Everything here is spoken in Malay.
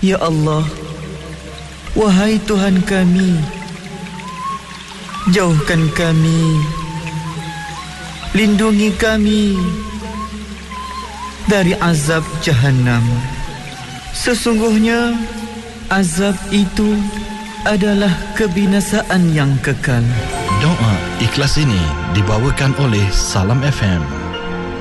Ya Allah, wahai Tuhan kami, jauhkan kami, lindungi kami dari azab Jahannam. Sesungguhnya azab itu adalah kebinasaan yang kekal. Doa ikhlas ini dibawakan oleh Salam FM.